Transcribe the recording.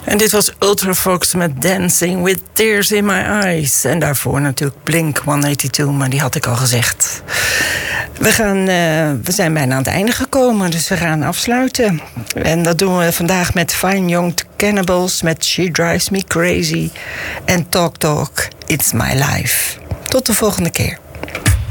En dit was Ultravox met Dancing with Tears in My Eyes. En daarvoor natuurlijk Blink 182, maar die had ik al gezegd. We zijn bijna aan het einde gekomen, dus we gaan afsluiten. En dat doen we vandaag met Fine Young Cannibals, met She Drives Me Crazy en Talk Talk, It's My Life. Tot de volgende keer.